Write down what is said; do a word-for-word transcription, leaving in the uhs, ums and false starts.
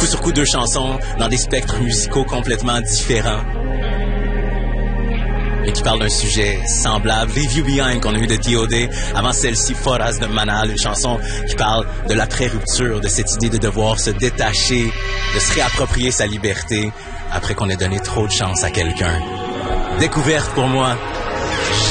sur coup, deux chansons dans des spectres musicaux complètement différents. Et qui parle d'un sujet semblable. Leave You Behind qu'on a eu de D O D. Avant celle-ci, Foras de Manal, une chanson qui parle de l'après-rupture, de cette idée de devoir se détacher, de se réapproprier sa liberté après qu'on ait donné trop de chance à quelqu'un. Découverte pour moi.